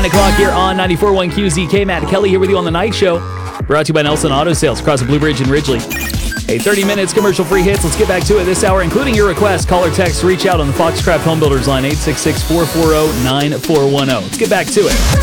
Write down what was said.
9 o'clock here on 94.1 QZK. Matt Kelly here with you on The Night Show. Brought to you by Nelson Auto Sales across the Blue Bridge in Ridgely. Hey, 30 minutes, commercial-free hits. Let's get back to it this hour, including your requests. Call or text, reach out on the Foxcraft Home Builders line, 866-440-9410. Let's get back to it.